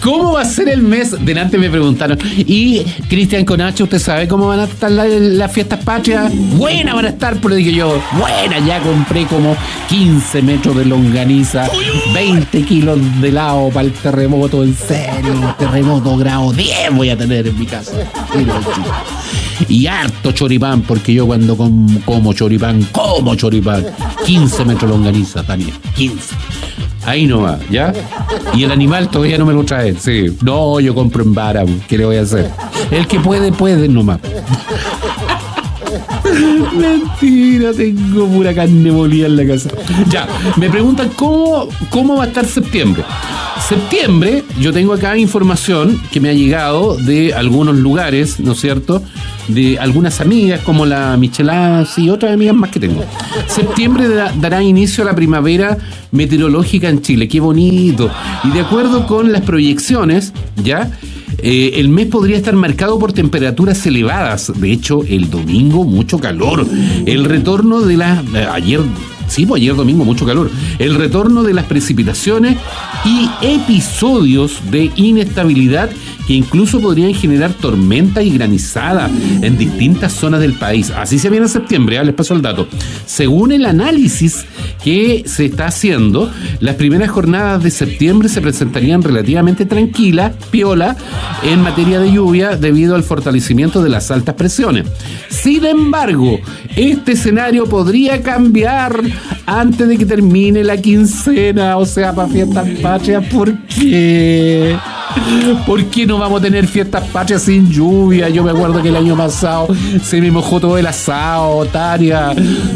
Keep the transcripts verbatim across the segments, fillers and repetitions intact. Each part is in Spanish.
¿Cómo va a ser el mes? Delante me preguntaron. Y Cristian Conacho, ¿usted sabe cómo van a estar las la fiestas patrias? Buena van a estar, pero dije yo, buena, ya compré como quince metros de longaniza, veinte kilos de helado para el terremoto, en serio, terremoto grado diez voy a tener en mi casa. Y harto choripán, porque yo cuando com, como choripán, como choripán. quince metros de longaniza, Daniel, quince. Ahí no va, ¿ya? Y el animal todavía no me lo trae, sí. No, yo compro en vara, ¿qué le voy a hacer? El que puede, puede nomás. Mentira, tengo pura carne molida en la casa. Ya, me preguntan cómo, cómo va a estar septiembre. Septiembre, yo tengo acá información que me ha llegado de algunos lugares, ¿no es cierto?, de algunas amigas como la Michelaz y otras amigas más que tengo. Septiembre da, dará inicio a la primavera meteorológica en Chile. ¡Qué bonito! Y de acuerdo con las proyecciones, ¿ya?, Eh, el mes podría estar marcado por temperaturas elevadas. De hecho, el domingo mucho calor. El retorno de la... Eh, ayer... Sí, pues ayer domingo mucho calor. El retorno de las precipitaciones y episodios de inestabilidad que incluso podrían generar tormenta y granizada en distintas zonas del país. Así se viene en septiembre, ¿eh? Les paso el dato. Según el análisis que se está haciendo, las primeras jornadas de septiembre se presentarían relativamente tranquilas, piola, en materia de lluvia debido al fortalecimiento de las altas presiones. Sin embargo, este escenario podría cambiar antes de que termine la quincena, o sea, para fiestas patrias. ¿Por qué? ¿Por qué no vamos a tener fiestas patrias sin lluvia? Yo me acuerdo que el año pasado se me mojó todo el asado, Tania.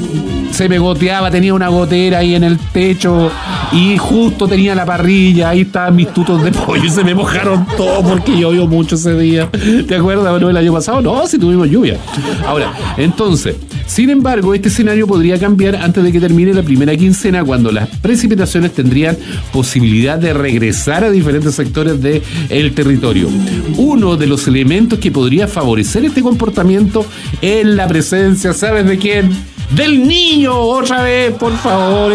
Se me goteaba, tenía una gotera ahí en el techo y justo tenía la parrilla, ahí estaban mis tutos de pollo y se me mojaron todo porque llovió mucho ese día. ¿Te acuerdas, no, el año pasado? No, si tuvimos lluvia. Ahora, entonces, sin embargo, este escenario podría cambiar antes de que termine la primera quincena, cuando las precipitaciones tendrían posibilidad de regresar a diferentes sectores del territorio. Uno de los elementos que podría favorecer este comportamiento es la presencia, ¿sabes de quién? Del niño, otra vez, por favor.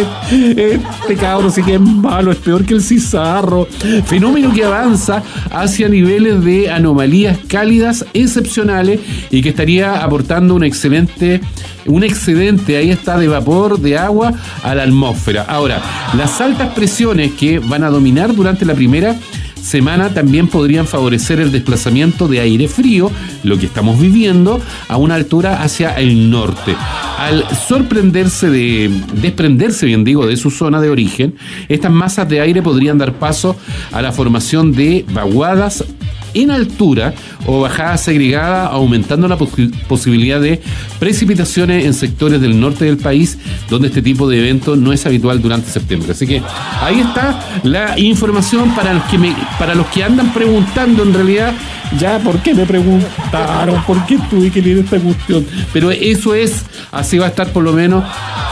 Este cabro sí que es malo, es peor que el cizarro. Fenómeno que avanza hacia niveles de anomalías cálidas excepcionales y que estaría aportando un excelente, un excedente, ahí está, de vapor de agua a la atmósfera. Ahora, las altas presiones que van a dominar durante la primera semana también podrían favorecer el desplazamiento de aire frío, lo que estamos viviendo, a una altura hacia el norte. Al sorprenderse de, desprenderse, bien digo, de su zona de origen, estas masas de aire podrían dar paso a la formación de vaguadas en altura o bajadas segregadas, aumentando la pos- posibilidad de precipitaciones en sectores del norte del país, donde este tipo de evento no es habitual durante septiembre. Así que ahí está la información para los que me, para los que andan preguntando, en realidad, ya, ¿por qué me preguntaron? ¿Por qué tuve que leer esta cuestión? Pero eso es, así va a estar por lo menos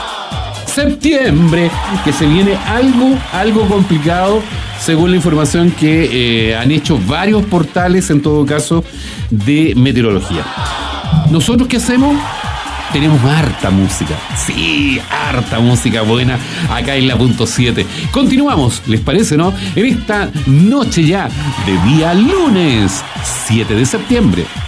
septiembre, que se viene algo, algo complicado, según la información que eh, han hecho varios portales, en todo caso, de meteorología. ¿Nosotros qué hacemos? Tenemos harta música, sí, harta música buena acá en la punto siete. Continuamos, ¿les parece, no? En esta noche ya de día lunes, siete de septiembre.